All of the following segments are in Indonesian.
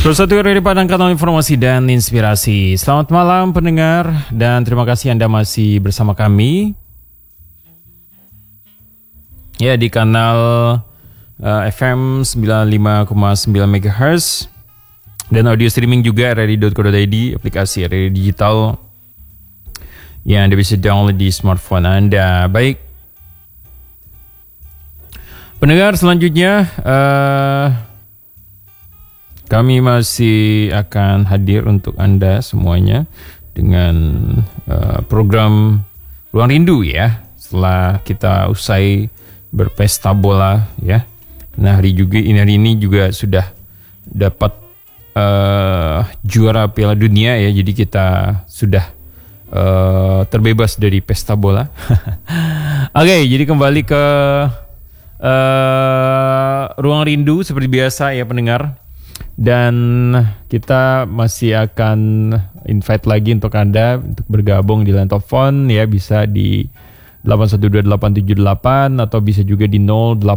Terus satu dari Padang Kanal Informasi dan Inspirasi. Selamat malam pendengar dan terima kasih Anda masih bersama kami. Ya di kanal FM 95,9 MHz dan audio streaming juga rri.co.id, aplikasi RRI Digital yang Anda bisa download di smartphone Anda. Baik, pendengar selanjutnya kami masih akan hadir untuk Anda semuanya dengan program Ruang Rindu ya. Setelah kita usai berpesta bola ya. Nah hari ini juga sudah dapat juara Piala Dunia ya. Jadi kita sudah terbebas dari pesta bola. Oke, jadi kembali ke Ruang Rindu seperti biasa ya pendengar. Dan kita masih akan invite lagi untuk Anda untuk bergabung di line telepon ya, bisa di 8128778 atau bisa juga di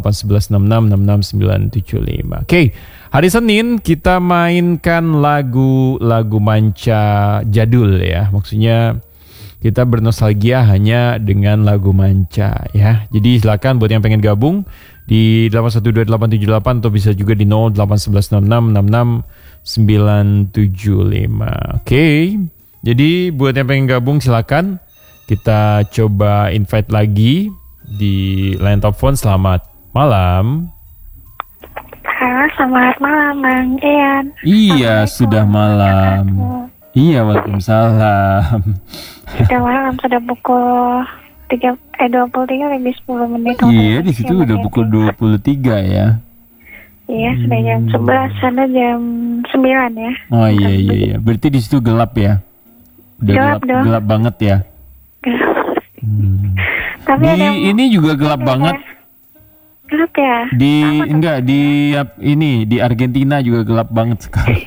08116666975. Oke, hari Senin kita mainkan lagu-lagu manca jadul ya. Maksudnya kita bernostalgia hanya dengan lagu manca ya. Jadi silakan buat yang pengen gabung di 8128778 atau bisa juga di 08116666975. Oke. Jadi buat yang pengen gabung silakan. Kita coba invite lagi di line telepon. Selamat malam. Halo, selamat malam Bang Ian. Iya, sudah malam. Iya, waalaikumsalam. Sudah malam, sudah pukul 23 lebih 10 menit. Iya, di situ udah pukul 23 ya. Iya, sudah jam 11, sana jam 9 ya. Oh iya. Berarti di situ gelap ya? Udah gelap banget ya? Tapi ini juga gelap banget. Gelap ya? Di Argentina juga gelap banget sekarang.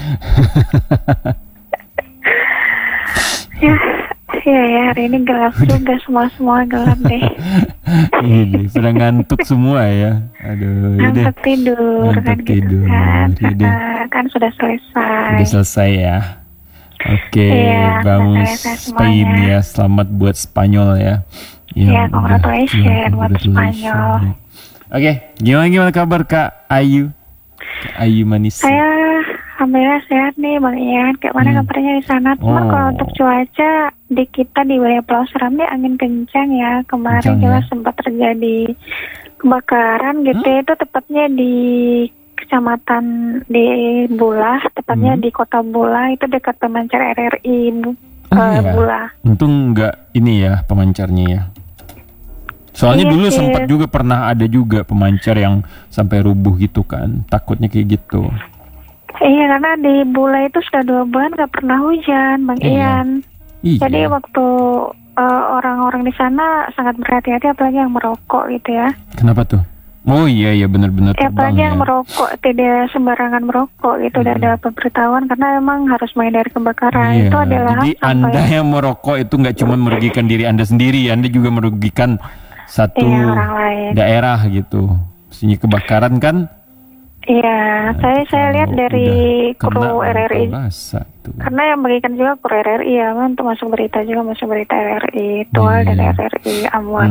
Ya, hari ini gelap juga, semua gelap deh. Ini sudah ngantuk semua ya. Aduh, ngantuk tidur kan gitu kan. Kan sudah selesai. Sudah selesai ya. Oke, ya, bagus Spain ya. Selamat buat Spanyol ya. Ya, congratulations buat Spanyol. Oke, gimana kabar Kak Ayu? Kak Ayu manis. Saya alhamdulillah sehat nih Bang Ian. Kayak mana kabarnya di sana? Cuma kalau untuk cuaca di kita di wilayah Pulau Seram nih angin kencang ya. Kemarin juga sempat terjadi kebakaran gitu. Itu tepatnya di kecamatan di Bulah, tepatnya di kota Bulah, itu dekat pemancar RRI Bulah. Untung nggak ini ya pemancarnya ya. Soalnya dulu sempat juga pernah ada juga pemancar yang sampai rubuh gitu kan. Takutnya kayak gitu. Iya, karena di Bulah itu sudah 2 bulan nggak pernah hujan, Bang Ian. Iya. Jadi waktu orang-orang di sana sangat berhati-hati, apalagi yang merokok gitu ya. Kenapa tuh? Oh iya benar-benar. Apalagi yang merokok, tidak sembarangan merokok gitu. Udah ada pemberitahuan karena memang harus menghindari kebakaran. Itu adalah. Jadi Anda yang merokok itu nggak cuma merugikan diri Anda sendiri, Anda juga merugikan satu orang lain. Daerah gitu. Maksudnya kebakaran kan? Iya, saya lihat dari kru RRI. Karena yang bagikan juga kru RRI ya, untuk masuk berita RRI Tual dan RRI Amwan.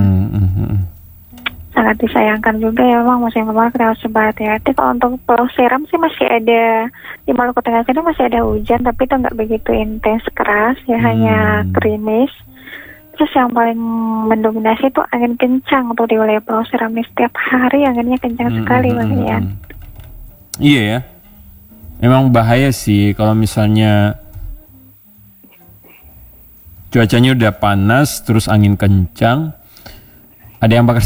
Sangat disayangkan juga ya, memang musim kemarau kita harus berhati-hati. Kalau untuk Pulau Seram sih masih ada, di Maluku Tengah sini masih ada hujan, tapi itu nggak begitu intens keras ya, hanya gerimis. Terus yang paling mendominasi itu angin kencang untuk di wilayah Pulau Seram nih. Setiap hari anginnya kencang sekali Bang Ian. Iya ya, emang bahaya sih kalau misalnya cuacanya udah panas terus angin kencang. Ada yang bakar